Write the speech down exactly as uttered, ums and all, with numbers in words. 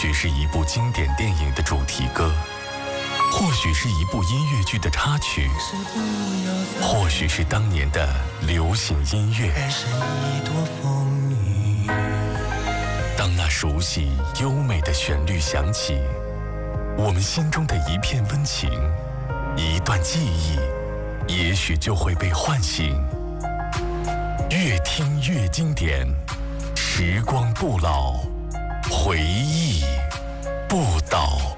许是一部经典电影的主题歌，或许是一部音乐剧的插曲，或许是当年的流行音乐。当那熟悉优美的旋律响起，我们心中的一片温情，一段记忆，也许就会被唤醒。越听越经典，时光不老，回忆不倒。